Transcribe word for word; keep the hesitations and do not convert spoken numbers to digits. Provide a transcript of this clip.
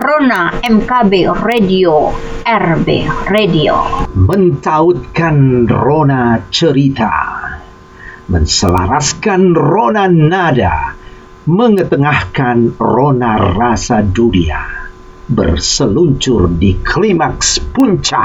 Rona M K B Radio, R B Radio. Mentautkan rona cerita, menselaraskan rona nada, mengetengahkan rona rasa dunia, berseluncur di klimaks puncak.